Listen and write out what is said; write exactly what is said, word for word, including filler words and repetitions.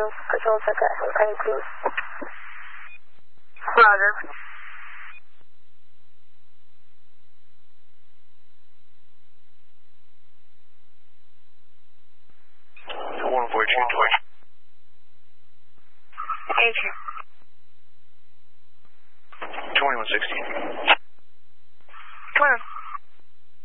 Control check at eighteen. Roger. One void two twenty. eighteen. Twenty-one sixteen. Twenty.